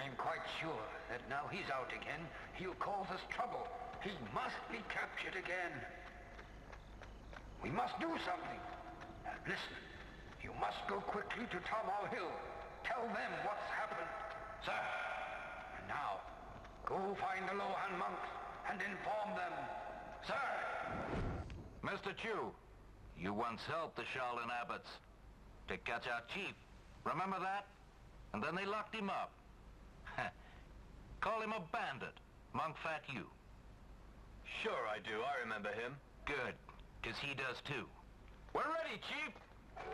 I'm quite sure that now he's out again, he'll cause us trouble. He must be captured again. We must do something. Listen, you must go quickly to Tom Hall Hill. Tell them what's happened. Sir. And now, go find the Lohan monks and inform them. Sir. Mr. Chu, you once helped the Shaolin abbots to catch our chief. Remember that? And then they locked him up. Call him a bandit, Monk Fat Yu. Sure I do. I remember him. Good, because he does too. We're ready, Chief.